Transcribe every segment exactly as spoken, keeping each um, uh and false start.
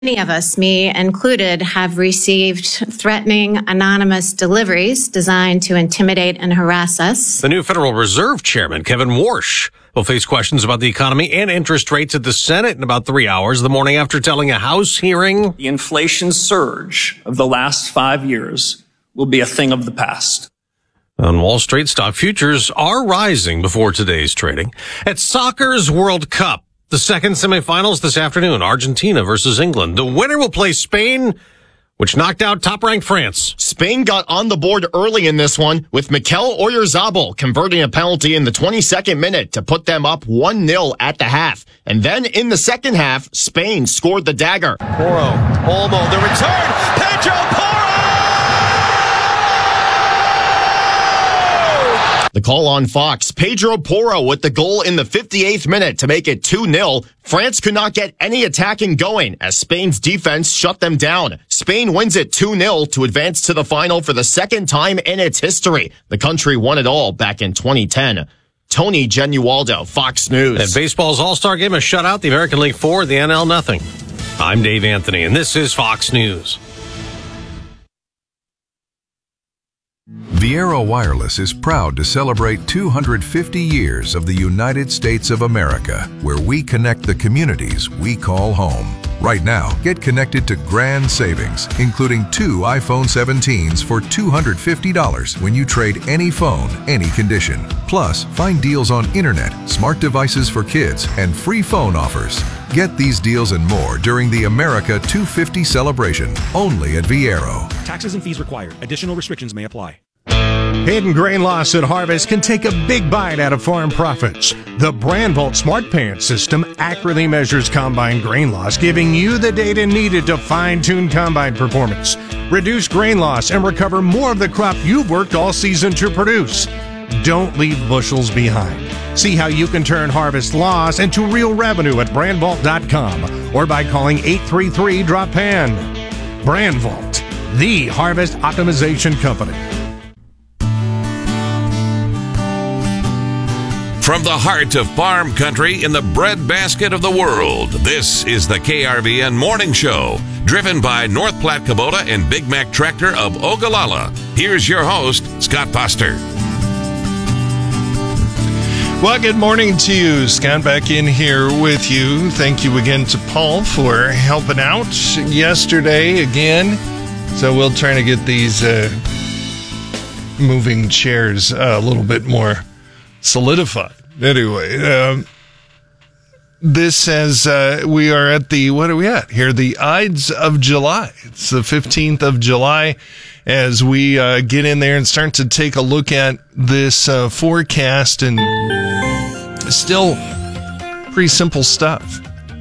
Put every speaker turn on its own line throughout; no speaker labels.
Many of us, me included, have received threatening anonymous deliveries designed to intimidate and harass us.
The new Federal Reserve Chairman, Kevin Warsh, will face questions about the economy and interest rates at the Senate in about three hours the morning after telling a House hearing.
The inflation surge of the last five years will be a thing of the past.
On Wall Street, stock futures are rising before today's trading. At soccer's World Cup, the second semifinals this afternoon, Argentina versus England. The winner will play Spain, which knocked out top-ranked France.
Spain got on the board early in this one with Mikel Oyarzabal converting a penalty in the twenty-second minute to put them up one nil at the half. And then in the second half, Spain scored the dagger.
Porro, Olmo, the return, Pedro Porro!
The call on Fox, Pedro Porro with the goal in the fifty-eighth minute to make it two nil. France could not get any attacking going as Spain's defense shut them down. Spain wins it two nil to advance to the final for the second time in its history. The country won it all back in twenty ten. Tony Genualdo, Fox News.
At baseball's All-Star Game, a shutout, the American League four, the N L nothing. I'm Dave Anthony, and this is Fox News.
Viaero Wireless is proud to celebrate two hundred fifty years of the United States of America, where we connect the communities we call home. Right now, get connected to grand savings, including two iPhone seventeens for two hundred fifty dollars when you trade any phone, any condition. Plus, find deals on internet, smart devices for kids, and free phone offers. Get these deals and more during the America two fifty celebration, only at Viaero.
Taxes and fees required. Additional restrictions may apply.
Hidden grain loss at harvest can take a big bite out of farm profits. The BrandVault Smart Pan system accurately measures combine grain loss, giving you the data needed to fine-tune combine performance, reduce grain loss, and recover more of the crop you've worked all season to produce. Don't leave bushels behind. See how you can turn harvest loss into real revenue at brand vault dot com or by calling eight three three, drop pan. BrandVault, the harvest optimization company.
From the heart of farm country in the breadbasket of the world, this is the K R V N Morning Show, driven by North Platte Kubota and Big Mac Tractor of Ogallala. Here's your host, Scott Foster.
Well, good morning to you. Scott back in here with you. Thank you again to Paul for helping out yesterday again. So we'll try to get these uh, moving chairs a little bit more solidified. Anyway, um, this says uh, we are at the, what are we at here? The Ides of July. It's the fifteenth of July as we uh, get in there and start to take a look at this uh, forecast, and still pretty simple stuff.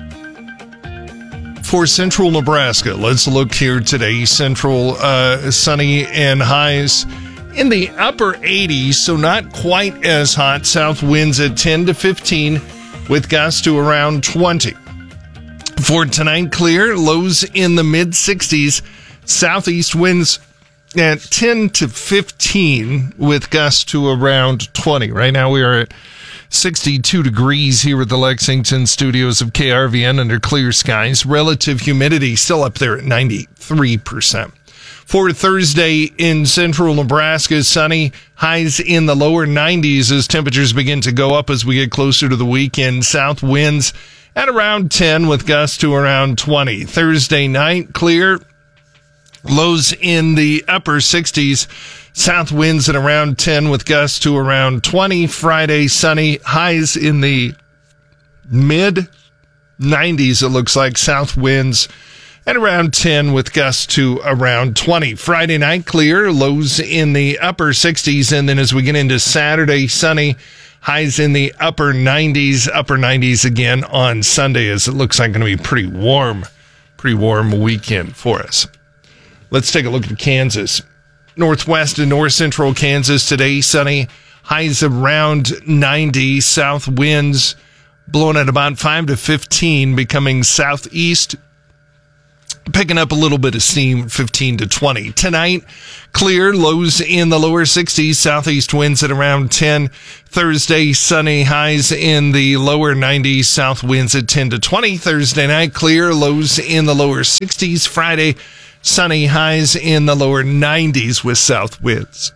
For central Nebraska, let's look here today. Central, uh, sunny and highs in the upper eighties, so not quite as hot. South winds at ten to fifteen with gusts to around twenty. For tonight, clear, lows in the mid sixties. Southeast winds at ten to fifteen with gusts to around twenty. Right now we are at sixty-two degrees here at the Lexington studios of K R V N under clear skies. Relative humidity still up there at ninety-three percent. For Thursday in central Nebraska, sunny, highs in the lower nineties as temperatures begin to go up as we get closer to the weekend. South winds at around ten with gusts to around twenty. Thursday night, clear, lows in the upper sixties. South winds at around ten with gusts to around twenty. Friday, sunny, highs in the mid nineties, it looks like. South winds at around ten with gusts to around twenty. Friday night, clear, lows in the upper sixties. And then as we get into Saturday, sunny, highs in the upper nineties, upper nineties again on Sunday, as it looks like going to be pretty warm, pretty warm weekend for us. Let's take a look at Kansas. Northwest and north central Kansas today, sunny, highs around ninety. South winds blowing at about five to fifteen, becoming southeast picking up a little bit of steam, fifteen to twenty. Tonight, clear, lows in the lower sixties, southeast winds at around ten. Thursday, sunny, highs in the lower nineties, south winds at ten to twenty. Thursday night, clear, lows in the lower sixties. Friday, sunny, highs in the lower nineties with south winds.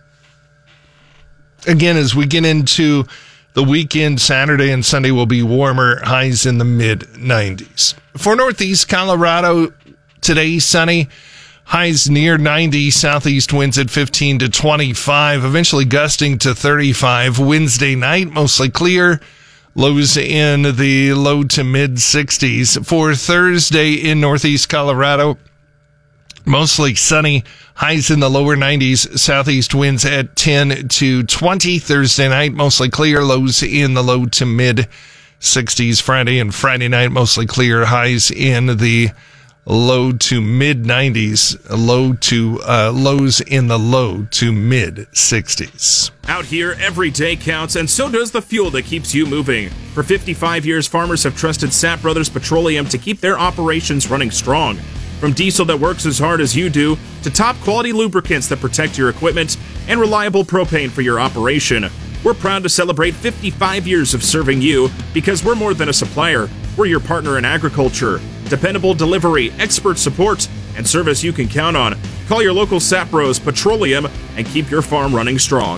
Again, as we get into the weekend, Saturday and Sunday will be warmer, highs in the mid nineties. For northeast Colorado, today sunny, highs near ninety, southeast winds at fifteen to twenty-five, eventually gusting to thirty-five. Wednesday night, mostly clear, lows in the low to mid sixties. For Thursday in northeast Colorado, mostly sunny, highs in the lower nineties, southeast winds at ten to twenty. Thursday night, mostly clear, lows in the low to mid sixties. Friday and Friday night, mostly clear, highs in the low to mid nineties, low to uh, lows in the low to mid sixties.
Out here, every day counts, and so does the fuel that keeps you moving. For fifty-five years, farmers have trusted Sapp Brothers Petroleum to keep their operations running strong. From diesel that works as hard as you do, to top-quality lubricants that protect your equipment, and reliable propane for your operation. We're proud to celebrate fifty-five years of serving you, because we're more than a supplier. We're your partner in agriculture. Dependable delivery, expert support, and service you can count on. Call your local Sapp Bros Petroleum and keep your farm running strong.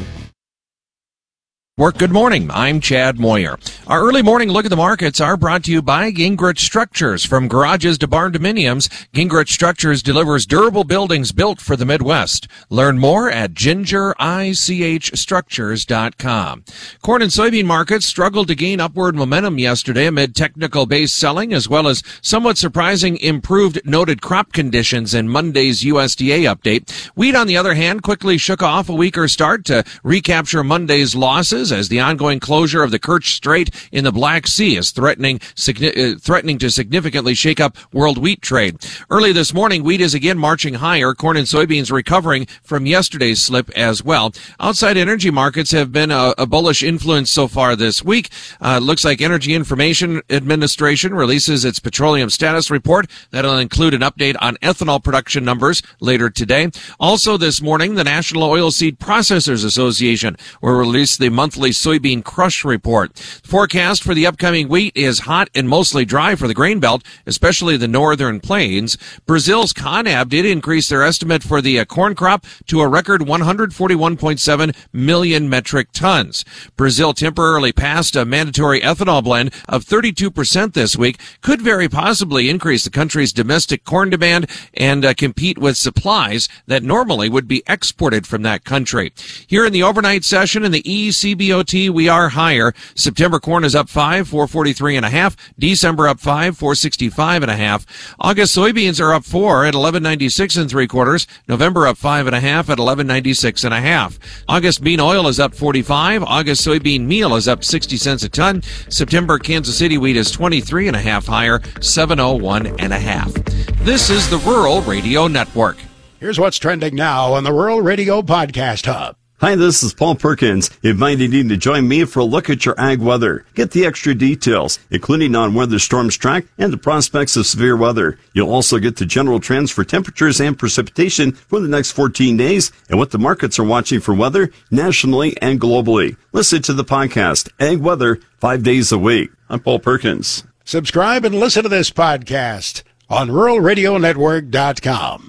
Work, good morning. I'm Chad Moyer. Our early morning look at the markets are brought to you by Gingrich Structures. From garages to barn dominiums, Gingrich Structures delivers durable buildings built for the Midwest. Learn more at ginger ich structures dot com. Corn and soybean markets struggled to gain upward momentum yesterday amid technical-based selling as well as somewhat surprising improved noted crop conditions in Monday's U S D A update. Wheat, on the other hand, quickly shook off a weaker start to recapture Monday's losses as the ongoing closure of the Kerch Strait in the Black Sea is threatening uh, threatening to significantly shake up world wheat trade. Early this morning, wheat is again marching higher. Corn and soybeans recovering from yesterday's slip as well. Outside energy markets have been a, a bullish influence so far this week. Uh, looks like Energy Information Administration releases its petroleum status report. That'll include an update on ethanol production numbers later today. Also this morning, the National Oilseed Processors Association will release the monthly soybean crush report. The forecast for the upcoming wheat is hot and mostly dry for the grain belt, especially the northern plains. Brazil's CONAB did increase their estimate for the uh, corn crop to a record one hundred forty-one point seven million metric tons. Brazil temporarily passed a mandatory ethanol blend of thirty-two percent this week, could very possibly increase the country's domestic corn demand and uh, compete with supplies that normally would be exported from that country. Here in the overnight session in the E C B O T, we are higher. September corn is up five, four forty-three and a half. December up five, four sixty-five and a half. August soybeans are up four at eleven ninety-six and three quarters. November up five and a half at eleven ninety-six and a half. August bean oil is up forty-five. August soybean meal is up sixty cents a ton. September Kansas City wheat is twenty-three and a half higher, seven oh one and a half. This is the Rural Radio Network.
Here's what's trending now on the Rural Radio Podcast Hub.
Hi, this is Paul Perkins, inviting you to join me for a look at your ag weather. Get the extra details, including on where the storms track and the prospects of severe weather. You'll also get the general trends for temperatures and precipitation for the next fourteen days and what the markets are watching for weather nationally and globally. Listen to the podcast, Ag Weather, five days a week. I'm Paul Perkins.
Subscribe and listen to this podcast on rural radio network dot com.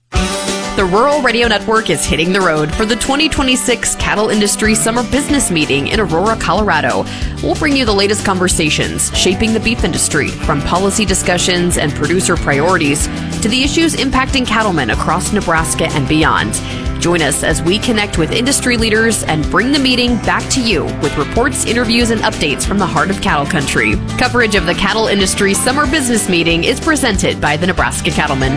The Rural Radio Network is hitting the road for the twenty twenty-six Cattle Industry Summer Business Meeting in Aurora, Colorado. We'll bring you the latest conversations shaping the beef industry, from policy discussions and producer priorities to the issues impacting cattlemen across Nebraska and beyond. Join us as we connect with industry leaders and bring the meeting back to you with reports, interviews, and updates from the heart of cattle country. Coverage of the Cattle Industry Summer Business Meeting is presented by the Nebraska Cattlemen.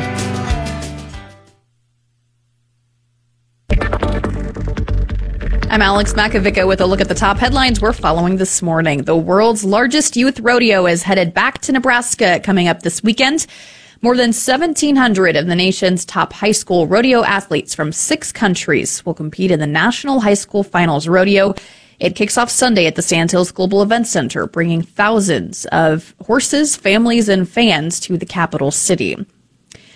I'm Alex Makovica with a look at the top headlines we're following this morning. The world's largest youth rodeo is headed back to Nebraska coming up this weekend. More than seventeen hundred of the nation's top high school rodeo athletes from six countries will compete in the National High School Finals Rodeo. It kicks off Sunday at the Sandhills Global Events Center, bringing thousands of horses, families, and fans to the capital city.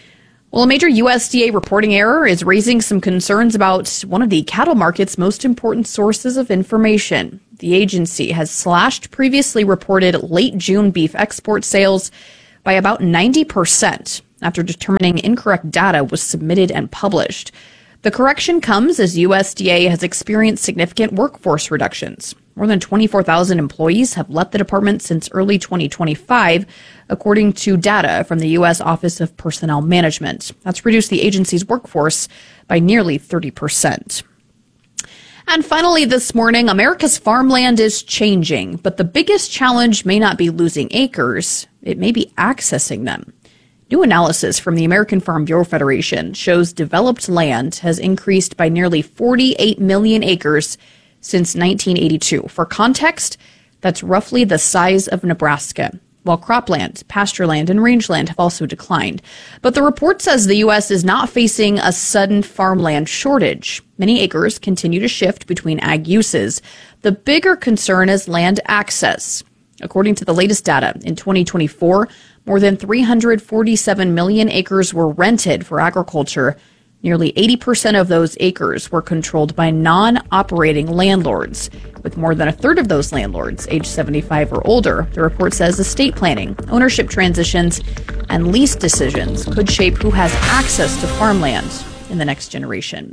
Well, a major U S D A reporting error is raising some concerns about one of the cattle market's most important sources of information. The agency has slashed previously reported late June beef export sales by about ninety percent after determining incorrect data was submitted and published. The correction comes as U S D A has experienced significant workforce reductions. More than twenty-four thousand employees have left the department since early twenty twenty-five, according to data from the U S Office of Personnel Management. That's reduced the agency's workforce by nearly thirty percent. And finally this morning, America's farmland is changing, but the biggest challenge may not be losing acres, it may be accessing them. New analysis from the American Farm Bureau Federation shows developed land has increased by nearly forty-eight million acres since nineteen eighty-two. For context, that's roughly the size of Nebraska, while cropland, pastureland, and rangeland have also declined. But the report says the U S is not facing a sudden farmland shortage. Many acres continue to shift between ag uses. The bigger concern is land access. According to the latest data, in twenty twenty-four, more than three hundred forty-seven million acres were rented for agriculture. Nearly eighty percent of those acres were controlled by non-operating landlords. With more than a third of those landlords age seventy-five or older, the report says estate planning, ownership transitions, and lease decisions could shape who has access to farmland in the next generation.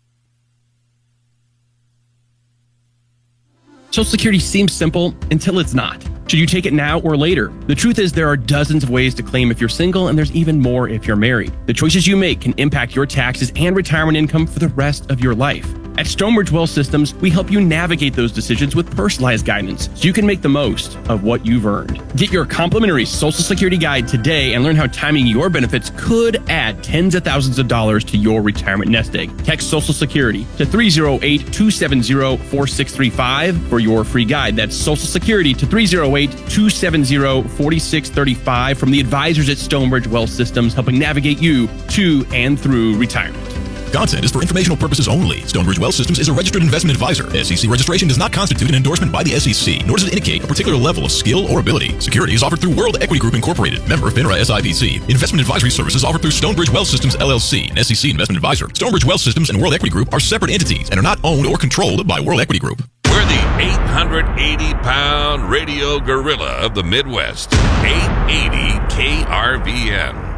Social Security seems simple until it's not. Should you take it now or later? The truth is there are dozens of ways to claim if you're single, and there's even more if you're married. The choices you make can impact your taxes and retirement income for the rest of your life. At Stonebridge Wealth Systems, we help you navigate those decisions with personalized guidance so you can make the most of what you've earned. Get your complimentary Social Security guide today and learn how timing your benefits could add tens of thousands of dollars to your retirement nest egg. Text Social Security to three oh eight, two seven oh, four six three five for your free guide. That's Social Security to three oh eight, two seven oh, four six three five from the advisors at Stonebridge Wealth Systems, helping navigate you to and through retirement.
Content is for informational purposes only. Stonebridge Wealth Systems is a registered investment advisor. S E C registration does not constitute an endorsement by the S E C, nor does it indicate a particular level of skill or ability. Securities offered through World Equity Group Incorporated, member FINRA S I P C. Investment advisory services offered through Stonebridge Wealth Systems L L C, an S E C investment advisor. Stonebridge Wealth Systems and World Equity Group are separate entities and are not owned or controlled by World Equity Group.
We're the eight hundred eighty pound radio gorilla of the Midwest. eight eighty K R V N.